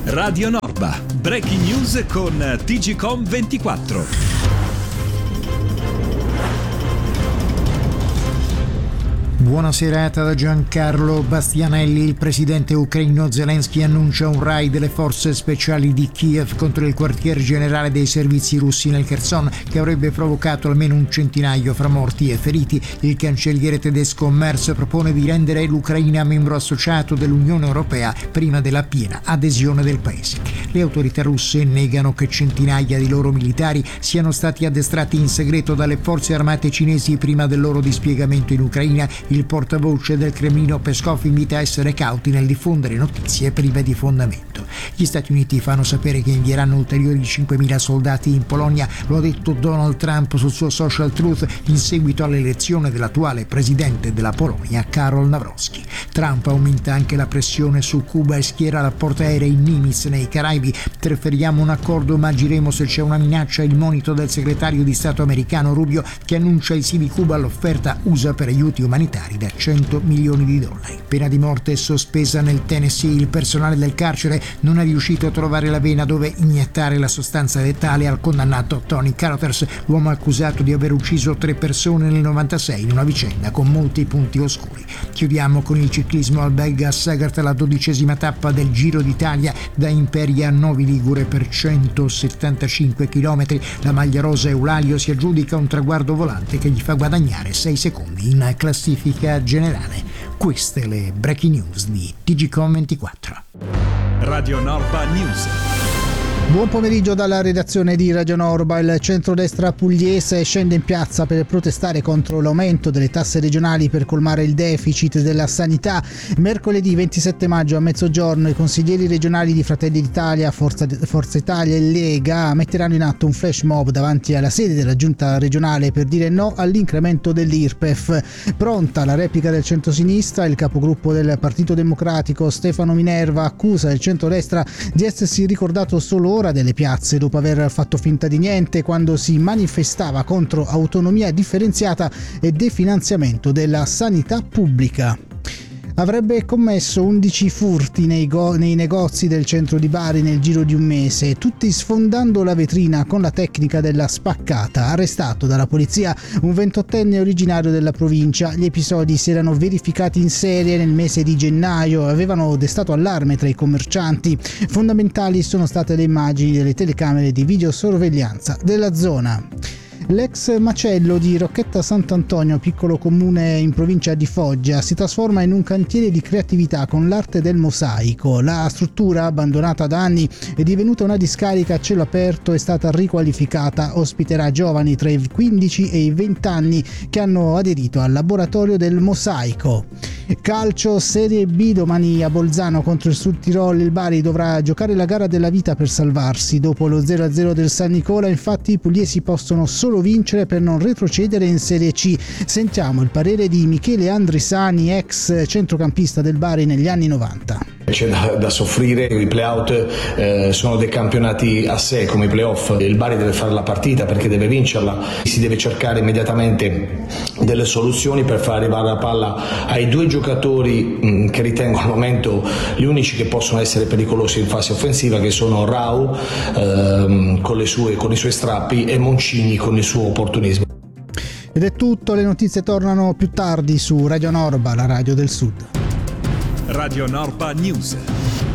Radio Norba, breaking news con TGcom24. Buona serata da Giancarlo Bastianelli. Il presidente ucraino Zelensky annuncia un raid delle forze speciali di Kiev contro il quartier generale dei servizi russi nel Kherson, che avrebbe provocato almeno un centinaio fra morti e feriti. Il cancelliere tedesco Merz propone di rendere l'Ucraina membro associato dell'Unione Europea prima della piena adesione del paese. Le autorità russe negano che centinaia di loro militari siano stati addestrati in segreto dalle forze armate cinesi prima del loro dispiegamento in Ucraina. Il portavoce del Cremlino Peskov invita a essere cauti nel diffondere notizie prive di fondamento. Gli Stati Uniti fanno sapere che invieranno ulteriori 5.000 soldati in Polonia, lo ha detto Donald Trump sul suo social Truth in seguito all'elezione dell'attuale presidente della Polonia, Karol Nawrocki. Trump aumenta anche la pressione su Cuba e schiera la portaerei in Nimitz nei Caraibi. Preferiamo un accordo ma agiremo se c'è una minaccia, il monito del segretario di Stato americano Rubio, che annuncia il sì di Cuba all'offerta USA per aiuti umanitari da $100 milioni. Pena di morte sospesa nel Tennessee. Il personale del carcere non è riuscito a trovare la vena dove iniettare la sostanza letale al condannato Tony Carothers, l'uomo accusato di aver ucciso 3 persone nel 96 in una vicenda con molti punti oscuri. Chiudiamo con il ciclismo al Belga Sagart, la 12ª tappa del Giro d'Italia da Imperia a Novi Ligure per 175 km. La maglia rosa Eulalio si aggiudica un traguardo volante che gli fa guadagnare 6 secondi in classifica generale. Queste le breaking news di TGcom24. Radio Norba News. Buon pomeriggio dalla redazione di Radio Norba. Il centrodestra pugliese scende in piazza per protestare contro l'aumento delle tasse regionali per colmare il deficit della sanità. Mercoledì 27 maggio a mezzogiorno i consiglieri regionali di Fratelli d'Italia, Forza Italia e Lega metteranno in atto un flash mob davanti alla sede della giunta regionale per dire no all'incremento dell'IRPEF. Pronta la replica del centrosinistra, il capogruppo del Partito Democratico Stefano Minerva accusa il centrodestra di essersi ricordato solo delle piazze dopo aver fatto finta di niente quando si manifestava contro autonomia differenziata e definanziamento della sanità pubblica. Avrebbe commesso 11 furti nei negozi del centro di Bari nel giro di un mese, tutti sfondando la vetrina con la tecnica della spaccata. Arrestato dalla polizia un 28enne originario della provincia. Gli episodi si erano verificati in serie nel mese di gennaio e avevano destato allarme tra i commercianti. Fondamentali sono state le immagini delle telecamere di videosorveglianza della zona. L'ex macello di Rocchetta Sant'Antonio, piccolo comune in provincia di Foggia, si trasforma in un cantiere di creatività con l'arte del mosaico. La struttura, abbandonata da anni, è divenuta una discarica a cielo aperto, è stata riqualificata, ospiterà giovani tra i 15 e i 20 anni che hanno aderito al laboratorio del mosaico. Calcio Serie B, domani a Bolzano contro il Sud Tirol il Bari dovrà giocare la gara della vita per salvarsi. Dopo lo 0-0 del San Nicola, infatti, i pugliesi possono solo vincere per non retrocedere in Serie C. Sentiamo il parere di Michele Andrisani, ex centrocampista del Bari negli anni 90. C'è da soffrire, i play-out sono dei campionati a sé come i play-off. Il Bari deve fare la partita perché deve vincerla, si deve cercare immediatamente delle soluzioni per far arrivare la palla ai 2 giocatori che ritengo al momento gli unici che possono essere pericolosi in fase offensiva, che sono Rau con i suoi strappi e Moncini con il suo opportunismo. Ed è tutto, le notizie tornano più tardi su Radio Norba, la radio del Sud. Radio Norba News.